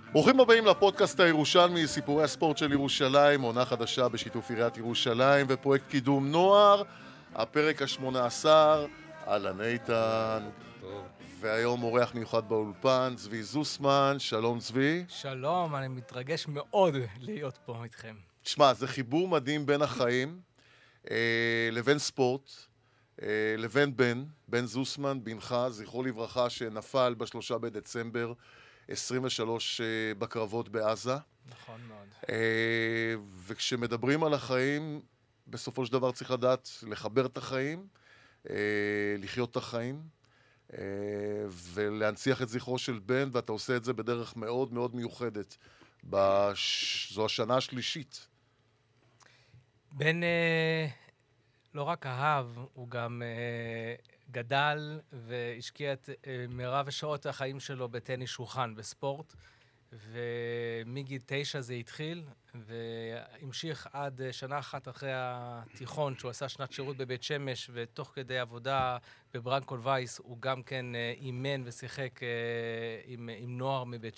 ברוכים הבאים לפודקאסט הירושלמי, סיפורי הספורט של ירושלים, עונה חדשה בשיתוף עיריית ירושלים ופרויקט קידום נוער, הפרק ה-18, אהלן איתן. טוב. והיום אורח מיוחד באולפן, צבי זוסמן. שלום צבי. שלום, אני מתרגש מאוד להיות פה איתכם. תשמע, זה חיבור מדהים בין החיים לבין ספורט, לבין בן זוסמן, בנך, זכרו לברכה, שנפל ב3 בדצמבר 23 בקרבות בעזה. נכון מאוד. וכשמדברים על החיים, בסופו של דבר צריך לדעת לחבר את החיים, לחיות את החיים, ולהנציח את זכרו של בן, ואתה עושה את זה בדרך מאוד מאוד מיוחדת. זו השנה השלישית. בן לא רק אהב, הוא גם גדל והשקיע את מרב שעות החיים שלו בטניס שולחן, בספורט, ומגיל 9 זה התחיל, והמשיך עד שנה אחת אחרי התיכון, שהוא עשה שנת שירות בבית שמש, ותוך כדי עבודה בברנקול וייס, הוא גם כן אימן ושיחק עם נוער מבית